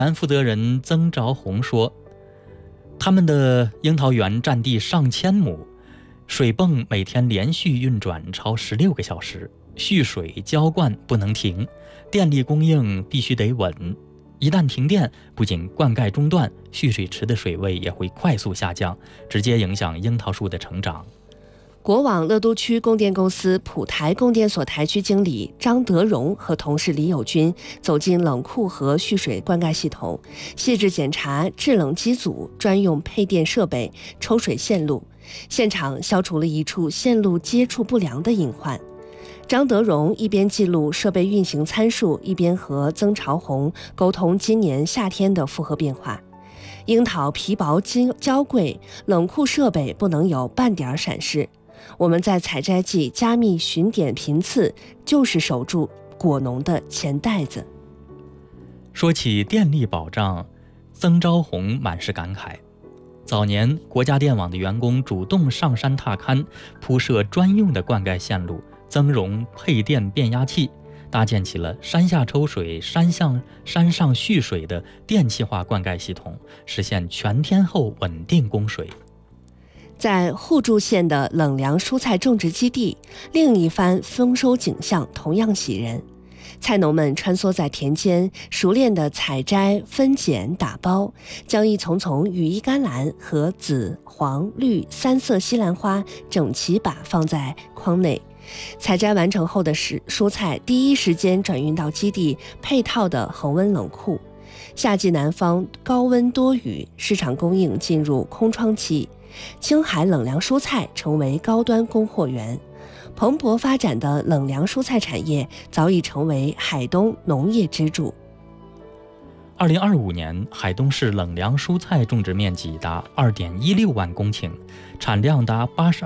负责人曾着红说，他们的樱桃园占地上千亩，水泵每天连续运转超16个小时，蓄水浇灌不能停，电力供应必须得稳。一旦停电，不仅灌溉中断，蓄水池的水位也会快速下降，直接影响樱桃树的成长。 国网乐都区供电公司普台供电所台区经理张德荣和同事李友军走进冷库和蓄水灌溉系统，细致检查制冷机组、专用配电设备、抽水线路，现场消除了一处线路接触不良的隐患。张德荣一边记录设备运行参数，一边和曾朝红沟通今年夏天的负荷变化。樱桃皮薄娇贵，冷库设备不能有半点闪失。我们在采摘季加密巡点频次，就是守住果农的钱袋子。 说起电力保障，曾朝红满是感慨。早年国家电网的员工主动上山踏勘，铺设专用的灌溉线路，增容配电变压器，搭建起了山下抽水、山上蓄水的电气化灌溉系统，实现全天候稳定供水。 在互助县的冷凉蔬菜种植基地，另一番丰收景象同样喜人。菜农们穿梭在田间，熟练地采摘、分拣、打包，将一丛丛羽衣甘蓝和紫、黄、绿3色西兰花整齐摆放在筐内。采摘完成后的蔬菜第一时间转运到基地配套的恒温冷库。夏季南方高温多雨，市场供应进入空窗期，青海冷凉蔬菜成为高端供货源。蓬勃发展的冷凉蔬菜产业早已成为海东农业支柱。 2025年，海东市冷凉蔬菜种植面积达2.16万公顷，产量达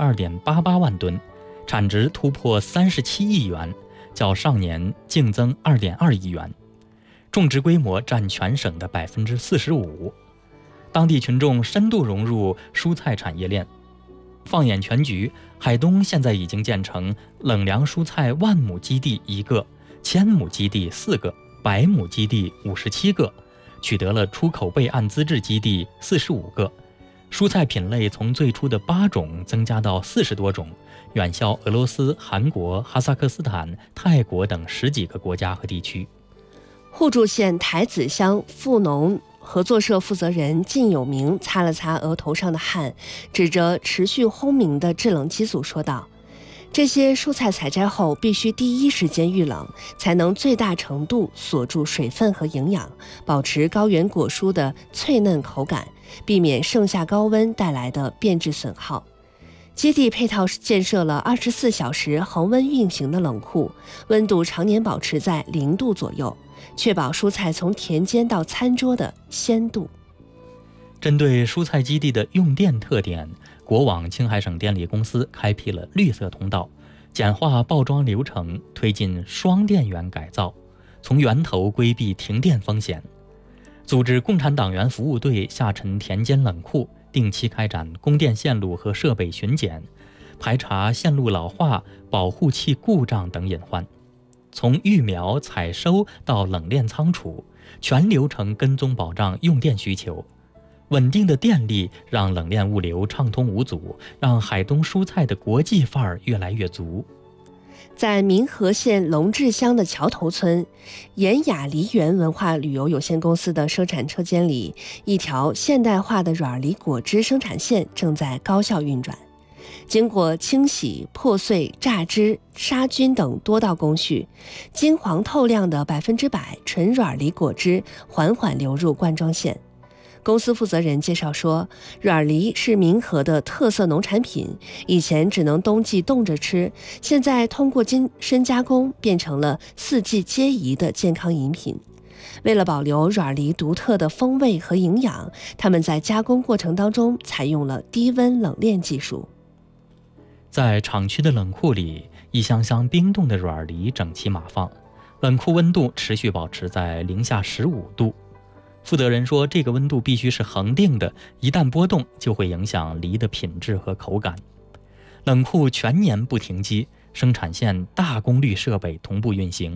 82.88万吨，产值突破37亿元，较上年净增2.2亿元，种植规模占全省的45%。当地群众深度融入蔬菜产业链。放眼全局，海东现在已经建成冷凉蔬菜10000亩基地1个，1000亩基地4个，100亩基地57个，取得了出口备案资质基地45个。蔬菜品类从最初的8种增加到40多种，远销俄罗斯、韩国、哈萨克斯坦、泰国等10几个国家和地区。 互助县台子乡富农合作社负责人靳有明擦了擦额头上的汗，指着持续轰鸣的制冷机组说道：这些蔬菜采摘后必须第一时间预冷，才能最大程度锁住水分和营养，保持高原果蔬的脆嫩口感，避免盛夏高温带来的变质损耗。基地配套建设了24小时恒温运行的冷库，温度常年保持在0度左右，确保蔬菜从田间到餐桌的鲜度。 针对蔬菜基地的用电特点，国网青海省电力公司开辟了绿色通道，简化报装流程，推进双电源改造，从源头规避停电风险。组织共产党员服务队下沉田间冷库，定期开展供电线路和设备巡检，排查线路老化、保护器故障等隐患。从育苗、采收到冷链仓储，全流程跟踪保障用电需求。稳定的电力让冷链物流畅通无阻，让海东蔬菜的国际范儿越来越足。 在民和县龙治乡的桥头村，延雅梨园文化旅游有限公司的生产车间里，一条现代化的软梨果汁生产线正在高效运转。经过清洗、破碎、榨汁、杀菌等多道工序，金黄透亮的100%纯软梨果汁缓缓流入灌装线。公司负责人介绍说，软梨是民和的特色农产品，以前只能冬季冻着吃，现在通过深加工变成了4季皆宜的健康饮品。为了保留软梨独特的风味和营养，他们在加工过程当中采用了低温冷链技术。 在厂区的冷库里，一箱箱冰冻的软梨整齐码放，冷库温度持续保持在零下15度。负责人说，这个温度必须是恒定的，一旦波动就会影响梨的品质和口感。冷库全年不停机，生产线大功率设备同步运行，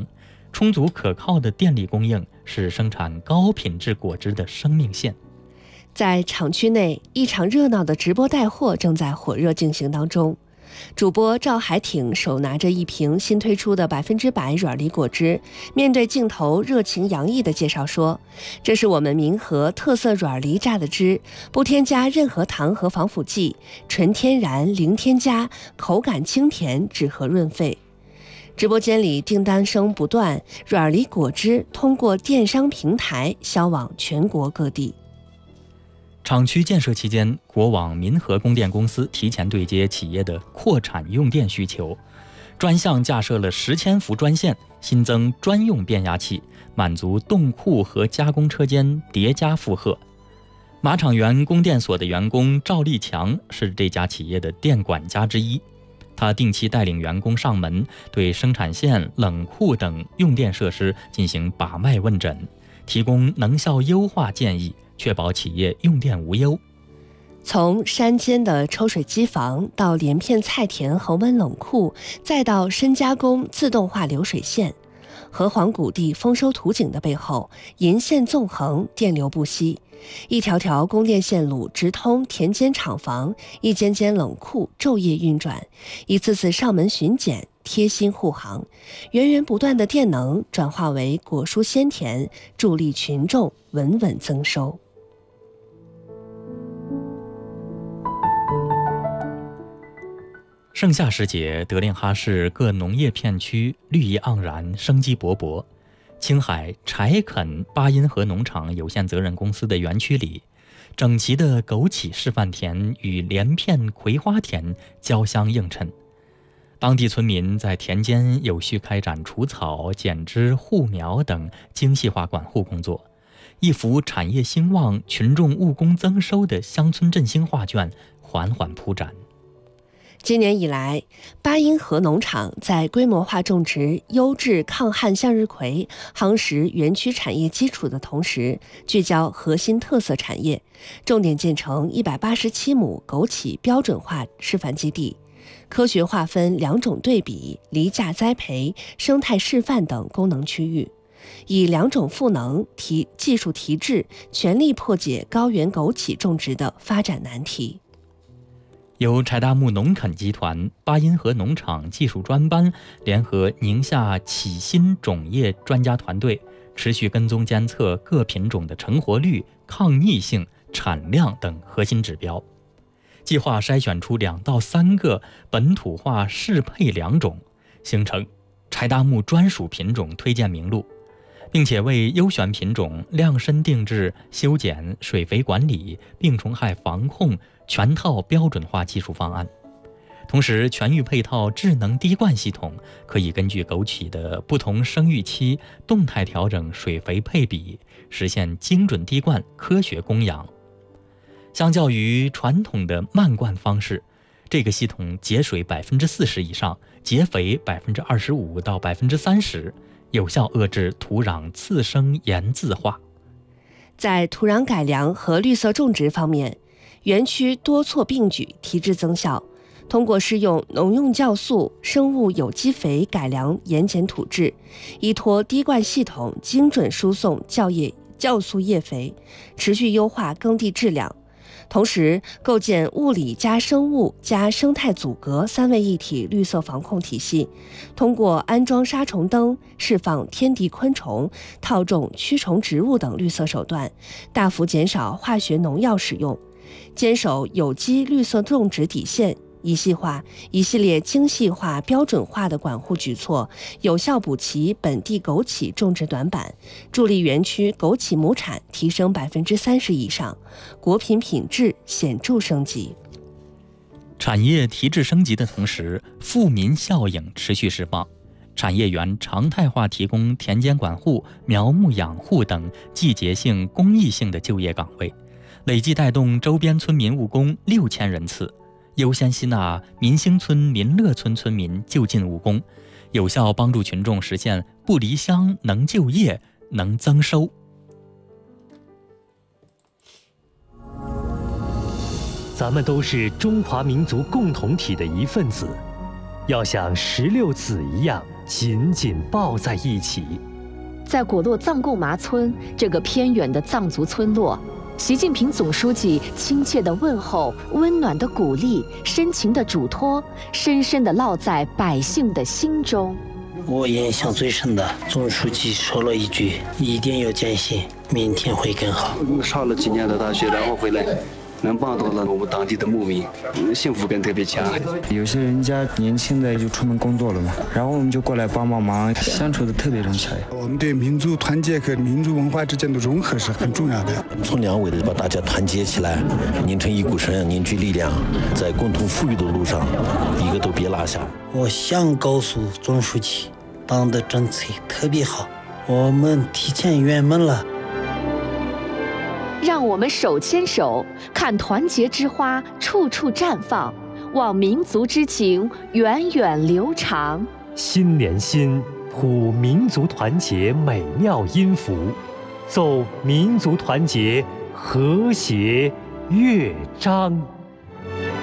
充足可靠的电力供应是生产高品质果汁的生命线。 在厂区内，一场热闹的直播带货正在火热进行当中。主播赵海挺手拿着一瓶新推出的100%软梨果汁，面对镜头热情洋溢地介绍说：“这是我们民和特色软梨榨的汁，不添加任何糖和防腐剂，纯天然零添加，口感清甜，止咳润肺。”直播间里订单声不断，软梨果汁通过电商平台销往全国各地。 厂区建设期间，国网民和供电公司提前对接企业的扩产用电需求，专项架设了10千伏专线，新增专用变压器，满足冻库和加工车间叠加负荷。马场园供电所的员工赵立强是这家企业的电管家之一，他定期带领员工上门，对生产线、冷库等用电设施进行把脉问诊，提供能效优化建议，确保企业用电无忧。 从山间的抽水机房到连片菜田恒温冷库，再到深加工自动化流水线，河湟谷地丰收图景的背后，银线纵横，电流不息。一条条供电线路直通田间厂房，一间间冷库昼夜运转，一次次上门巡检，贴心护航，源源不断的电能转化为果蔬鲜甜，助力群众稳稳增收。 盛夏时节，德令哈市各农业片区绿意盎然，生机勃勃。青海柴垦巴音河农场有限责任公司的园区里，整齐的枸杞示范田与连片葵花田交相映衬。当地村民在田间有序开展除草、剪枝、护苗等精细化管护工作，一幅产业兴旺、群众务工增收的乡村振兴画卷缓缓铺展。 今年以来，巴音河农场在规模化种植优质抗旱向日葵，夯实园区产业基础的同时，聚焦核心特色产业，重点建成187亩枸杞标准化示范基地，科学划分2种对比、梨架栽培、生态示范等功能区域，以2种赋能技术提质，全力破解高原枸杞种植的发展难题。 由柴达木农垦集团、巴音河农场技术专班联合宁夏启新种业专家团队，持续跟踪监测各品种的成活率、抗逆性、产量等核心指标，计划筛选出2到3个本土化适配良种，形成柴达木专属品种推荐名录，并且为优选品种量身定制修剪、水肥管理、病虫害防控全套标准化技术方案。同时，全域配套智能滴灌系统可以根据枸杞的不同生育期动态调整水肥配比，实现精准滴灌、科学供氧。相较于传统的慢灌方式，这个系统节水40%以上，节肥25%到30%，有效遏制土壤次生盐渍化。在土壤改良和绿色种植方面，园区多措并举，提质增效。通过施用农用酵素、生物有机肥改良盐碱土质，依托滴灌系统精准输送酵素液肥，持续优化耕地质量。同时，构建物理加生物加生态阻隔3位一体绿色防控体系，通过安装杀虫灯、释放天敌昆虫、套种驱虫植物等绿色手段，大幅减少化学农药使用，坚守有机绿色种植底线。一系列精细化、标准化的管护举措，有效补齐本地枸杞种植短板，助力园区枸杞亩产提升30%以上，果品品质显著升级。产业提质升级的同时，富民效应持续释放。产业园常态化提供田间管护、苗木养护等季节性、公益性的就业岗位，累计带动周边村民务工6000人次。优先吸纳民兴村、民乐村村民就近务工，有效帮助群众实现不离乡、能就业、能增收。 咱们都是中华民族共同体的一份子，要像16子一样紧紧抱在一起。 在果洛藏贡麻村这个偏远的藏族村落，习近平总书记亲切的问候、温暖的鼓励、深情的嘱托，深深地烙在百姓的心中。 我印象最深的，总书记说了一句：“一定要坚信，明天会更好。” 上了几年的大学，然后回来，能帮到了我们当地的牧民，幸福感特别强。 有些人家年轻的就出门工作了嘛，然后我们就过来帮忙，相处的特别融洽。 我们对民族团结和民族文化之间的融合是很重要的。 从两位的把大家团结起来，拧成一股绳，凝聚力量，在共同富裕的路上，一个都别落下。 我想告诉总书记，党的政策特别好，我们提前圆满了。 让我们手牵手，看团结之花处处绽放，望民族之情源远流长。 心连心，谱民族团结美妙音符，奏民族团结和谐乐章。